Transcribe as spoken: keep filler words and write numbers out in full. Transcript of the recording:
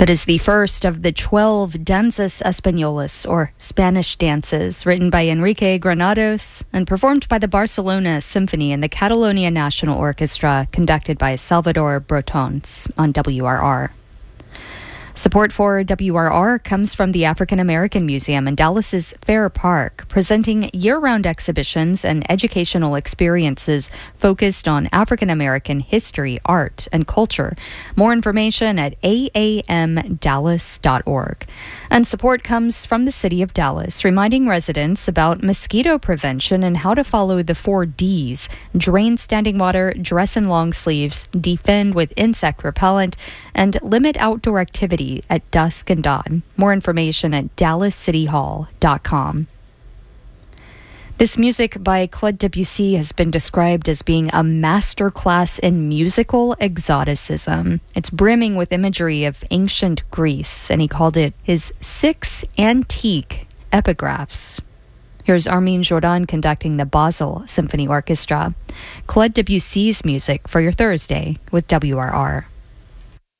That is the first of the twelve Danzas Españolas, or Spanish dances, written by Enrique Granados and performed by the Barcelona Symphony and the Catalonia National Orchestra, conducted by Salvador Brotons on W R R. Support for W R R comes from the African American Museum in Dallas's Fair Park, presenting year-round exhibitions and educational experiences focused on African American history, art, and culture. More information at a a m dallas dot org. And support comes from the City of Dallas, reminding residents about mosquito prevention and how to follow the four Ds: drain standing water, dress in long sleeves, defend with insect repellent, and limit outdoor activity at dusk and dawn. More information at dallas city hall dot com. This music by Claude Debussy has been described as being a masterclass in musical exoticism. It's brimming with imagery of ancient Greece, and he called it his six antique epigraphs. Here's Armin Jordan conducting the Basel Symphony Orchestra. Claude Debussy's music for your Thursday with W R R.